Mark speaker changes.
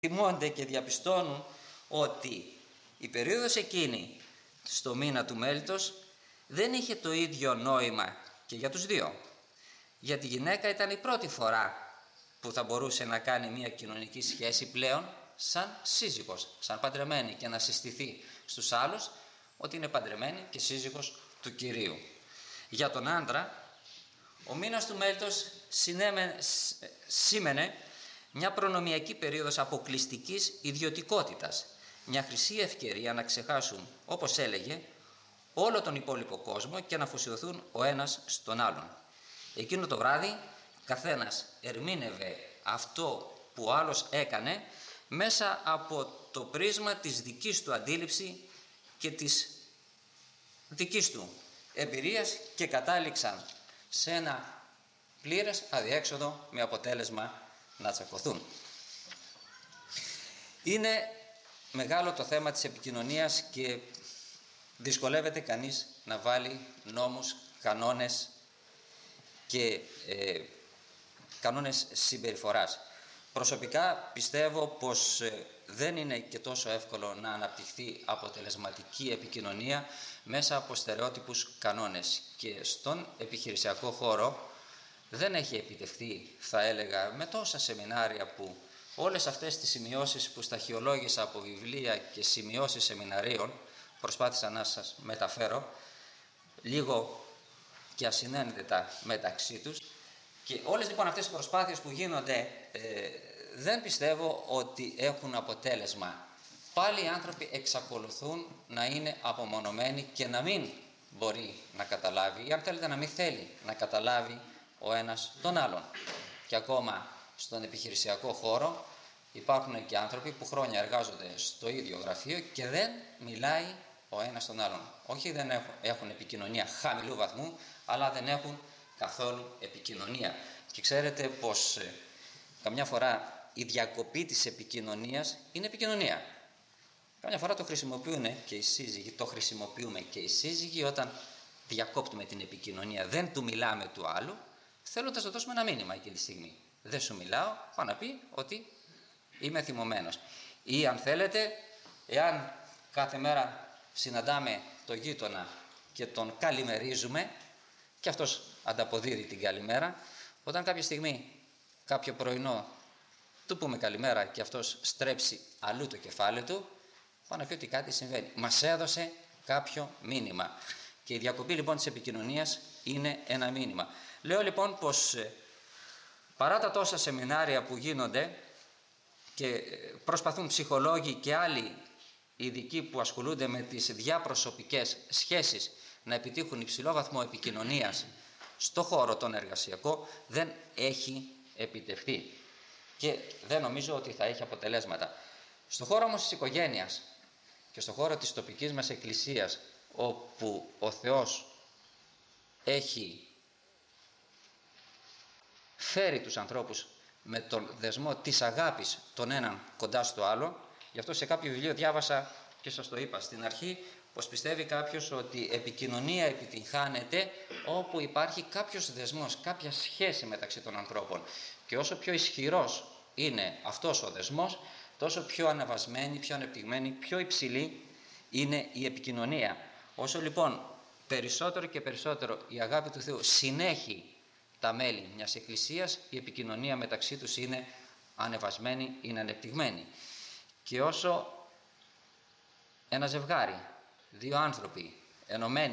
Speaker 1: θυμώνται και διαπιστώνουν ότι η περίοδος εκείνη στο μήνα του μέλιτος δεν είχε το ίδιο νόημα και για τους δύο. Για τη γυναίκα ήταν η πρώτη φορά που θα μπορούσε να κάνει μια κοινωνική σχέση πλέον σαν σύζυγος, σαν παντρεμένη, και να συστηθεί στους άλλους ότι είναι παντρεμένη και σύζυγος του Κυρίου. Για τον άντρα ο μήνας του μέλιτος σήμαινε μια προνομιακή περίοδος αποκλειστικής ιδιωτικότητας, μια χρυσή ευκαιρία να ξεχάσουν, όπως έλεγε, όλο τον υπόλοιπο κόσμο και να αφοσιωθούν ο ένας στον άλλον. Εκείνο το βράδυ καθένας ερμήνευε αυτό που ο άλλος έκανε μέσα από το πρίσμα της δικής του αντίληψη και της δικής του εμπειρίας και κατάληξαν σε ένα πλήρες αδιέξοδο με αποτέλεσμα να τσακωθούν. Είναι μεγάλο το θέμα της επικοινωνίας και δυσκολεύεται κανείς να βάλει νόμους, κανόνες και κανόνες συμπεριφοράς. Προσωπικά πιστεύω πως δεν είναι και τόσο εύκολο να αναπτυχθεί αποτελεσματική επικοινωνία μέσα από στερεότυπους κανόνες, και στον επιχειρησιακό χώρο δεν έχει επιτευχθεί, θα έλεγα, με τόσα σεμινάρια που όλες αυτές τις σημειώσεις που σταχυολόγησα από βιβλία και σημειώσεις σεμιναρίων προσπάθησα να σας μεταφέρω λίγο και ασυνένδετα μεταξύ τους. Και όλες λοιπόν αυτές οι προσπάθειες που γίνονται δεν πιστεύω ότι έχουν αποτέλεσμα. Πάλι οι άνθρωποι εξακολουθούν να είναι απομονωμένοι και να μην μπορεί να καταλάβει, ή αν θέλετε να μην θέλει να καταλάβει ο ένας τον άλλον. Και ακόμα στον επιχειρησιακό χώρο υπάρχουν και άνθρωποι που χρόνια εργάζονται στο ίδιο γραφείο και δεν μιλάει ο ένας τον άλλον. Όχι, δεν έχουν επικοινωνία χαμηλού βαθμού, αλλά δεν έχουν καθόλου επικοινωνία. Και ξέρετε πως καμιά φορά η διακοπή της επικοινωνίας είναι επικοινωνία. Καμιά φορά το χρησιμοποιούμε και οι σύζυγοι όταν διακόπτουμε την επικοινωνία. Δεν του μιλάμε του άλλου, θέλοντας να δώσουμε ένα μήνυμα εκείνη τη στιγμή. Δεν σου μιλάω, πάω να πει ότι είμαι θυμωμένος. Ή αν θέλετε, εάν κάθε μέρα συναντάμε το γείτονα και τον καλημερίζουμε και αυτός ανταποδίδει την καλημέρα, όταν κάποια στιγμή, κάποιο πρωινό, του πούμε καλημέρα και αυτός στρέψει αλλού το κεφάλι του, πάω να πει ότι κάτι συμβαίνει. Μας έδωσε κάποιο μήνυμα. Και η διακοπή λοιπόν της επικοινωνίας είναι ένα μήνυμα. Λέω λοιπόν πως παρά τα τόσα σεμινάρια που γίνονται και προσπαθούν ψυχολόγοι και άλλοι ειδικοί που ασχολούνται με τις διαπροσωπικές σχέσεις να επιτύχουν υψηλό βαθμό επικοινωνίας στο χώρο τον εργασιακό, δεν έχει επιτευχθεί και δεν νομίζω ότι θα έχει αποτελέσματα. Στο χώρο όμως της οικογένειας και στο χώρο της τοπικής μας εκκλησίας, όπου ο Θεός έχει φέρει τους ανθρώπους με τον δεσμό της αγάπης τον έναν κοντά στο άλλο, γι' αυτό σε κάποιο βιβλίο διάβασα και σας το είπα στην αρχή, πως πιστεύει κάποιος ότι επικοινωνία επιτυγχάνεται όπου υπάρχει κάποιος δεσμός, κάποια σχέση μεταξύ των ανθρώπων, και όσο πιο ισχυρός είναι αυτός ο δεσμός, τόσο πιο αναβασμένη, πιο ανεπτυγμένη, πιο υψηλή είναι η επικοινωνία. Όσο λοιπόν περισσότερο και περισσότερο η αγάπη του Θεού συνέχει τα μέλη μιας εκκλησίας, η επικοινωνία μεταξύ τους είναι ανεβασμένη, είναι ανεπτυγμένη. Και όσο ένα ζευγάρι, δύο άνθρωποι ενωμένοι